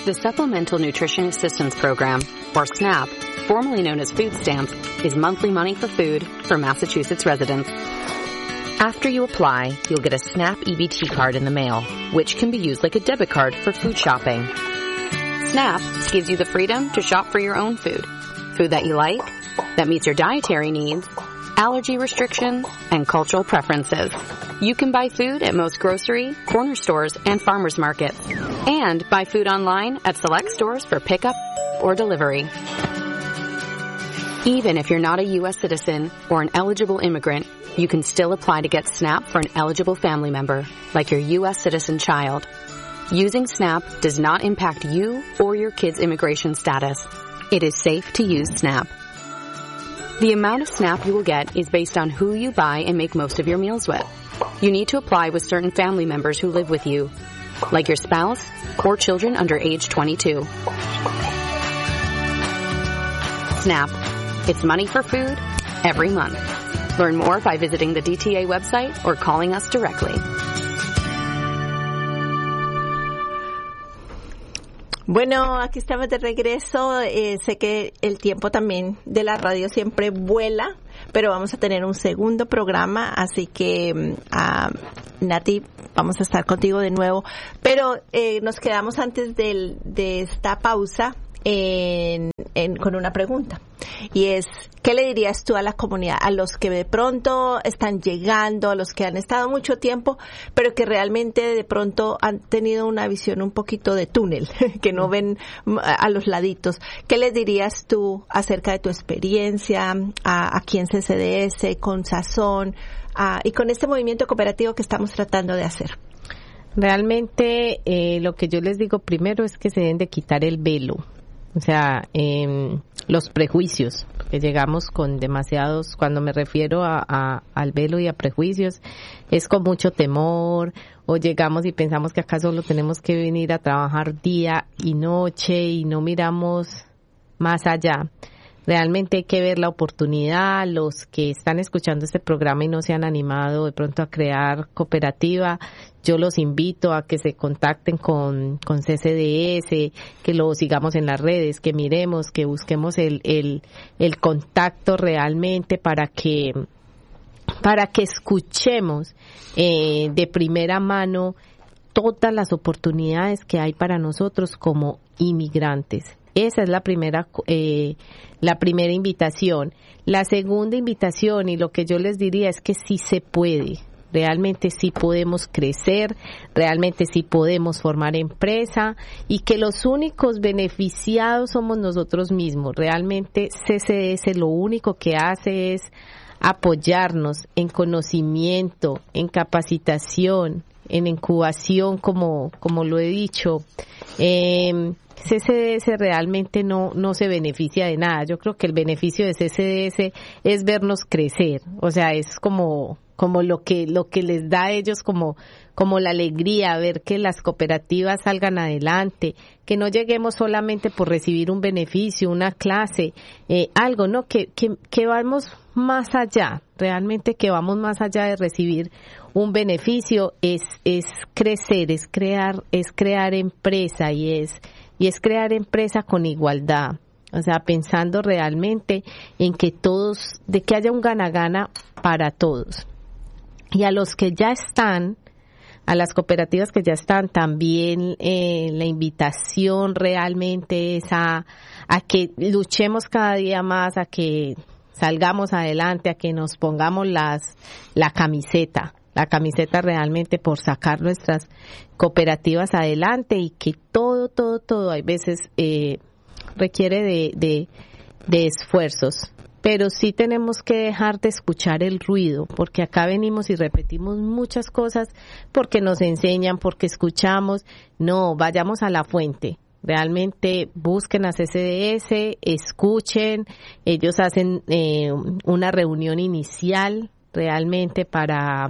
The Supplemental Nutrition Assistance Program, or SNAP, formerly known as food stamps, is monthly money for food for Massachusetts residents. After you apply, you'll get a SNAP EBT card in the mail, which can be used like a debit card for food shopping. SNAP gives you the freedom to shop for your own food that you like, that meets your dietary needs, allergy restrictions, and cultural preferences. You can buy food at most grocery, corner stores, and farmers markets, and buy food online at select stores for pickup or delivery. Even if you're not a U.S. citizen or an eligible immigrant, you can still apply to get SNAP for an eligible family member, like your U.S. citizen child. Using SNAP does not impact you or your kid's immigration status. It is safe to use SNAP. The amount of SNAP you will get is based on who you buy and make most of your meals with. You need to apply with certain family members who live with you, like your spouse or children under age 22. SNAP. It's money for food every month. Learn more by visiting the DTA website or calling us directly. Bueno, aquí estamos de regreso. Sé que el tiempo también de la radio siempre vuela, pero vamos a tener un segundo programa, así que Nati, vamos a estar contigo de nuevo. Pero nos quedamos antes de esta pausa con una pregunta, y es, ¿qué le dirías tú a la comunidad, a los que de pronto están llegando, a los que han estado mucho tiempo, pero que realmente de pronto han tenido una visión un poquito de túnel, que no ven a los laditos? ¿Qué les dirías tú acerca de tu experiencia aquí en CCDS, con Sazón, y con este movimiento cooperativo que estamos tratando de hacer? Realmente lo que yo les digo primero es que se deben de quitar el velo. O sea, los prejuicios, que llegamos con demasiados, cuando me refiero al velo y a prejuicios, es con mucho temor, o llegamos y pensamos que acá solo tenemos que venir a trabajar día y noche y no miramos más allá. Realmente hay que ver la oportunidad. Los que están escuchando este programa y no se han animado de pronto a crear cooperativa, yo los invito a que se contacten con CCDS, que lo sigamos en las redes, que miremos, que busquemos el contacto realmente para que escuchemos de primera mano todas las oportunidades que hay para nosotros como inmigrantes. Esa es la primera invitación. La segunda invitación, y lo que yo les diría, es que sí se puede. Realmente sí podemos crecer, realmente sí podemos formar empresa, y que los únicos beneficiados somos nosotros mismos. Realmente CCDS lo único que hace es apoyarnos en conocimiento, en capacitación, en incubación, como lo he dicho. CCDS realmente no se beneficia de nada. Yo creo que el beneficio de CCDS es vernos crecer. O sea, es como lo que les da a ellos como la alegría, ver que las cooperativas salgan adelante, que no lleguemos solamente por recibir un beneficio, una clase, algo, ¿no? Que vamos más allá, realmente que vamos más allá de recibir un beneficio, es crecer, es crear empresa, y es crear empresa con igualdad. O sea, pensando realmente en que de que haya un gana-gana para todos. Y a los que ya están, a las cooperativas que ya están, también la invitación realmente es a que luchemos cada día más, a que salgamos adelante, a que nos pongamos la camiseta realmente por sacar nuestras cooperativas adelante, y que todo hay veces requiere de esfuerzos. Pero sí tenemos que dejar de escuchar el ruido, porque acá venimos y repetimos muchas cosas porque nos enseñan, porque escuchamos. No, vayamos a la fuente. Realmente busquen a CCDS, escuchen. Ellos hacen una reunión inicial realmente para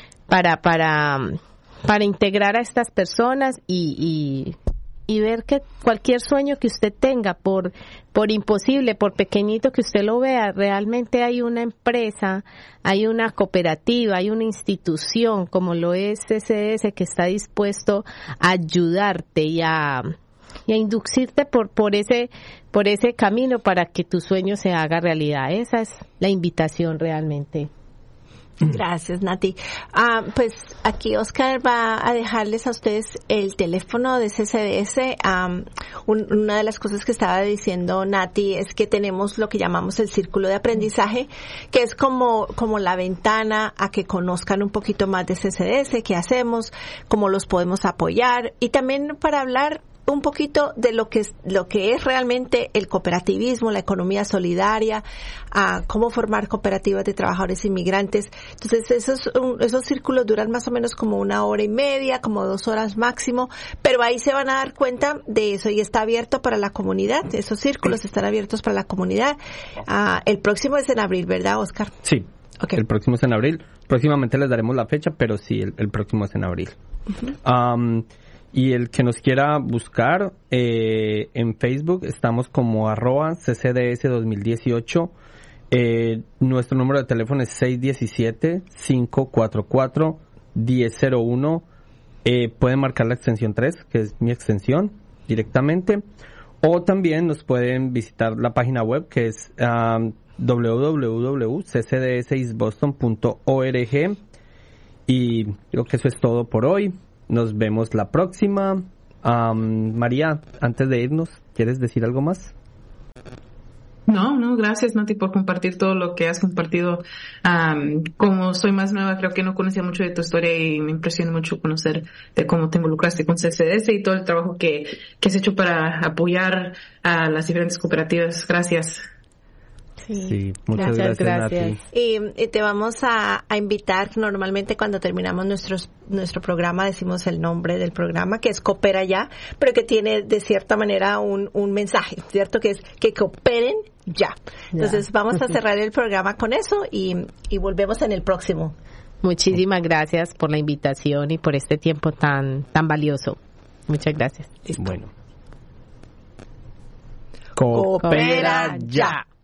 integrar a estas personas y ver que cualquier sueño que usted tenga, por imposible, por pequeñito que usted lo vea, realmente hay una empresa, hay una cooperativa, hay una institución como lo es CCDS que está dispuesto a ayudarte y a inducirte por ese camino para que tu sueño se haga realidad. Esa es la invitación realmente. Gracias, Nati. Pues aquí Oscar va a dejarles a ustedes el teléfono de CCDS. Una de las cosas que estaba diciendo Nati es que tenemos lo que llamamos el círculo de aprendizaje, que es como la ventana a que conozcan un poquito más de CCDS, qué hacemos, cómo los podemos apoyar, y también para hablar un poquito de lo que es realmente el cooperativismo, la economía solidaria, cómo formar cooperativas de trabajadores inmigrantes. Entonces esos círculos duran más o menos como 1 hora y media, como 2 horas máximo, pero ahí se van a dar cuenta de eso, y está abierto para la comunidad. Esos círculos están abiertos para la comunidad. El próximo es en abril, ¿verdad, Oscar? Sí. Okay. El próximo es en abril. Próximamente les daremos la fecha, pero sí, el próximo es en abril. Uh-huh. Y el que nos quiera buscar en Facebook, estamos como @CCDS2018. Nuestro número de teléfono es 617-544-1001. Pueden marcar la extensión 3, que es mi extensión, directamente. O también nos pueden visitar la página web, que es www.ccdseastboston.org. Y creo que eso es todo por hoy. Nos vemos la próxima. María, antes de irnos, ¿quieres decir algo más? No, gracias, Nati, por compartir todo lo que has compartido. Como soy más nueva, creo que no conocía mucho de tu historia y me impresiona mucho conocer de cómo te involucraste con CCDS y todo el trabajo que has hecho para apoyar a las diferentes cooperativas. Gracias. Sí, muchas gracias. Nati. Y te vamos a invitar. Normalmente cuando terminamos nuestro programa decimos el nombre del programa, que es Coopera Ya, pero que tiene de cierta manera un mensaje, ¿cierto? Que es que cooperen ya. Entonces vamos a cerrar el programa con eso y volvemos en el próximo. Muchísimas gracias por la invitación y por este tiempo tan valioso. Muchas gracias. Listo. Bueno. Coopera ya.